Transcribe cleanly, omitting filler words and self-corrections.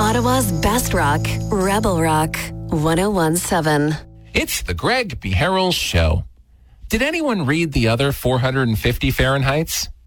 Ottawa's best rock, Rebel Rock, 101.7. It's the Greg Beharrell Show. Did anyone read the other 450 Fahrenheits?